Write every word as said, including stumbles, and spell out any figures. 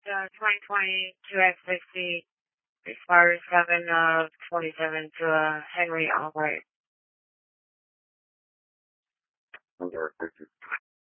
uh, twenty twenty two X sixty expires seven of twenty-seven to uh, Henry Albright.